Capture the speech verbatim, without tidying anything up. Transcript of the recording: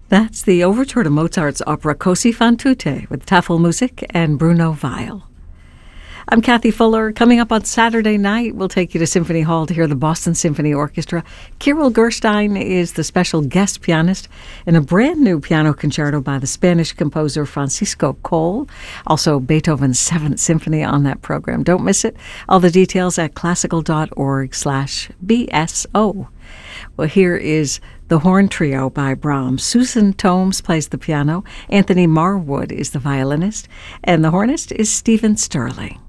That's the overture to Mozart's opera Così fan tutte with Tafelmusik and Bruno Weil. I'm Kathy Fuller. Coming up on Saturday night, we'll take you to Symphony Hall to hear the Boston Symphony Orchestra. Kirill Gerstein is the special guest pianist in a brand new piano concerto by the Spanish composer Francisco Coll. Also, Beethoven's Seventh Symphony on that program. Don't miss it. All the details at classical.org slash BSO. Well, here is the Horn Trio by Brahms. Susan Tomes plays the piano. Anthony Marwood is the violinist. And the hornist is Stephen Sterling.